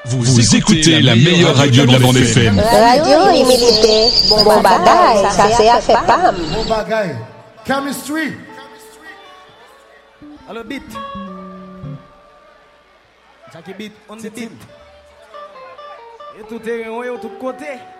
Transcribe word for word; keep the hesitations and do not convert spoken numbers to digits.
Vous, Vous écoutez la meilleure radio de la bande F M. Radio Humilité. Bon bagaille, ça c'est à faire pam. Bon bagaille. Chemistry. Alors beat. Chaque beat on the beat. Et tout est en tout côté.